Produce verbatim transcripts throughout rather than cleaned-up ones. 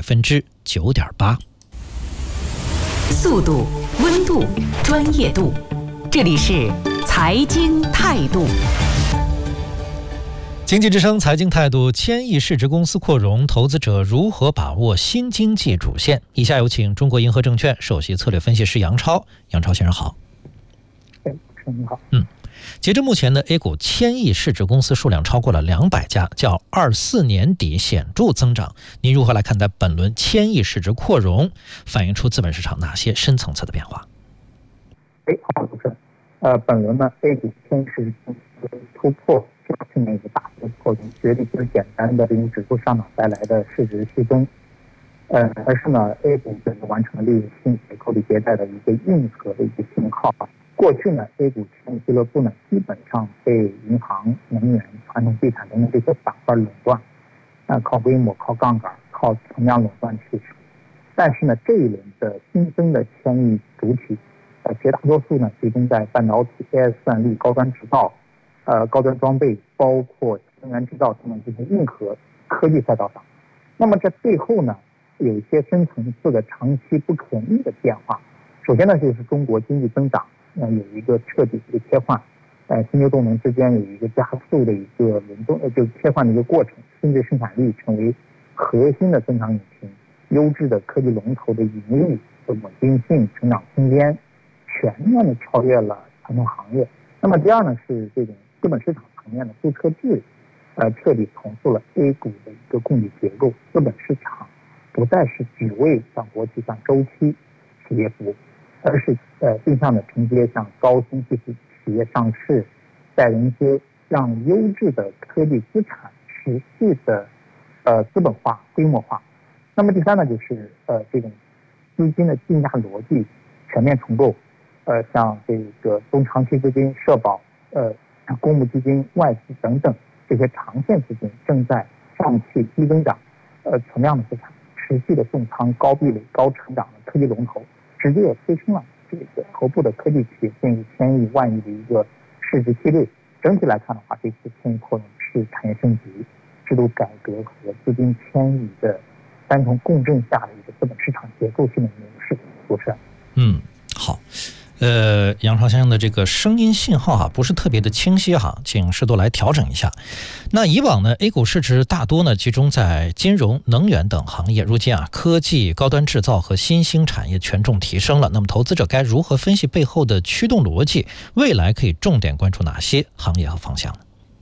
分之九点八。 速度、温度、专业度，这里是财经态度。 经济之声财经态度，千亿市值公司扩容，投资者如何把握新经济主线？以下有请中国银河证券首席策略分析师杨超。杨超先生好。 哎，你好。 嗯，截至目前呢 ，A 股千亿市值公司数量超过了两百家，较二四年底显著增长。您如何来看待本轮千亿市值扩容，反映出资本市场哪些深层次的变化？ 哎，好，主持人。呃，本轮呢 ，A 股千亿市值公司突破。去年一个大幅扩容，绝对不是简单的这种指数上涨带来的市值虚增，呃，而是呢 A 股这个完成了利用新结构的迭代的一个硬核的一个信号。过去呢 A 股千亿俱乐部呢基本上被银行、能源、传统地产等等这些板块垄断，呃，靠规模、靠杠杆、靠存量垄断趋势。但是呢这一轮的新增的千亿主体，呃，绝大多数呢集中在半导体、A I 算力、高端制造。呃，高端装备包括能源制造等等这些硬核科技赛道上，那么这背后呢，有一些深层次的长期不可逆的变化。首先呢，就是中国经济增长呃有一个彻底的一个切换，呃，新旧动能之间有一个加速的一个轮动，呃，就切换的一个过程，新质生产力成为核心的增长引擎，优质的科技龙头的盈利的稳定性、成长空间，全面的超越了传统行业。那么第二呢，是这种资本市场层面的注册制，呃，彻底重塑了 A 股的一个供给结构。资本市场不再是只为向国企、向周期企业服务，而是呃定向的承接向高新技术企业上市、再融资，让优质的科技资产持续的呃资本化、规模化。那么第三呢，就是呃这种资金的竞价逻辑全面重构，呃，像这个中长期资金、社保、呃。公募基金、外资等等这些长线资金正在放弃低增长、呃存量的资产，持续的重仓高壁垒、高成长的科技龙头，直接也催生了这个头部的科技企业进入千亿、万亿的一个市值梯队。整体来看的话，这次千亿扩容是产业升级、制度改革和资金迁移的三重共振下的一个资本市场结构性的模式。主持人， 嗯，好。呃，杨超先生的这个声音信号哈、啊、不是特别的清晰哈，请适度来调整一下。那以往呢 ，A 股市值大多呢集中在金融、能源等行业，如今啊，科技、高端制造和新兴产业权重提升了。那么投资者该如何分析背后的驱动逻辑？未来可以重点关注哪些行业和方向呢？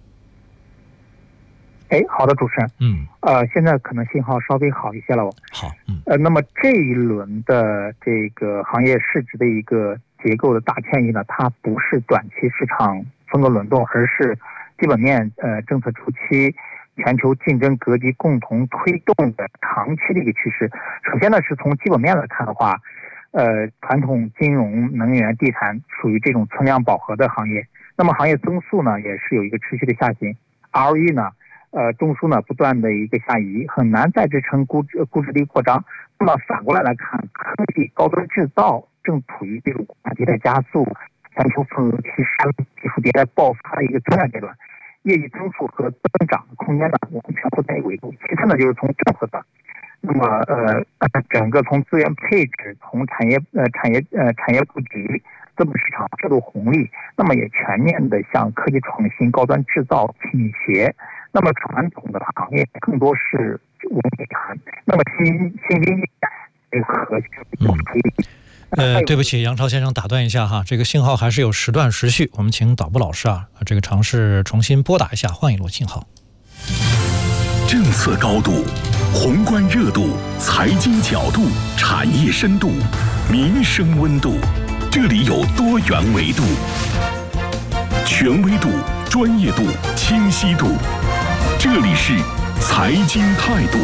哎，好的，主持人， 嗯， 呃，现在可能信号稍微好一些了。 好，嗯， 呃，那么这一轮的这个行业市值的一个结构的大迁移呢，它不是短期市场风格轮动，而是基本面呃政策初期全球竞争格局共同推动的长期的一个趋势。首先呢，是从基本面来看的话，呃，传统金融、能源、地产属于这种存量饱和的行业，那么行业增速呢也是有一个持续的下行 ，R O E 呢。呃，中枢呢不断的一个下移，很难再支撑估值估值的扩张。那么反过来来看，科技、高端制造正处于这种迭代加速、全球份额提升、技术迭代爆发的一个增长阶段，业绩增速和增长的空间呢完全不在一个维度。其次呢，就是从政策的，那么呃，整个从资源配置、从产业呃产业呃产业布局、资本市场制度红利，那么也全面的向科技创新、高端制造倾斜。那么传统的行业更多是文艺谈，那么新新经济这个核心可以。 呃，对不起，杨超先生，打断一下哈，这个信号还是有时断时续，我们请导播老师啊，这个尝试重新拨打一下，换一路信号。 政策高度、宏观热度、财经角度、产业深度、民生温度，这里有多元维度，权威度、专业度、清晰度。这里是财经态度。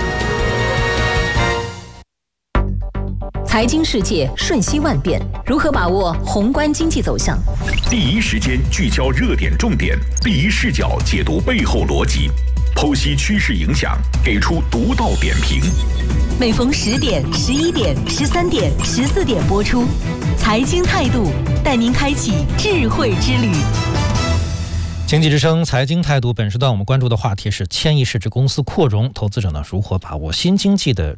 财经世界瞬息万变，如何把握宏观经济走向？ 第一时间聚焦热点重点，第一视角解读背后逻辑，剖析趋势影响，给出独到点评。 每逢十点、十一点、十三点、十四点播出，财经态度带您开启智慧之旅。 经济之声财经态度，本时段我们关注的话题是千亿市值公司扩容，投资者呢如何把握新经济的